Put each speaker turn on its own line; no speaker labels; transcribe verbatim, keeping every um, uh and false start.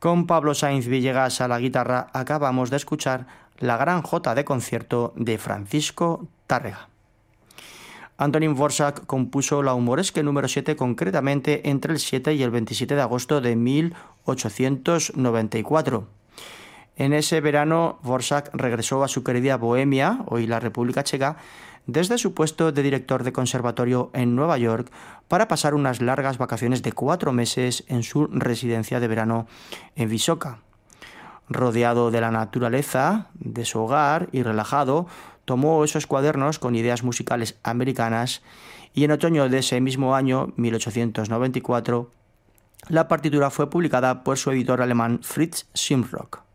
Con Pablo Sainz Villegas a la guitarra acabamos de escuchar la Gran Jota de concierto de Francisco Tárrega. Antonín Dvořák compuso la humoresque número siete concretamente entre el siete y el veintisiete de agosto de mil ochocientos noventa y cuatro. En ese verano, Dvořák regresó a su querida Bohemia, hoy la República Checa, desde su puesto de director de conservatorio en Nueva York para pasar unas largas vacaciones de cuatro meses en su residencia de verano en Vysoká. Rodeado de la naturaleza, de su hogar y relajado, tomó esos cuadernos con ideas musicales americanas y en otoño de ese mismo año, mil ochocientos noventa y cuatro, la partitura fue publicada por su editor alemán Fritz Simrock.